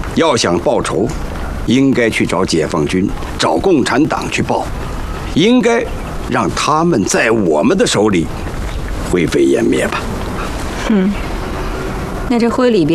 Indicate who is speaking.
Speaker 1: 要想报仇，应该去找解放军，找共产党去报，应该让他们在我们的手里灰飞烟灭吧。
Speaker 2: 那这灰里边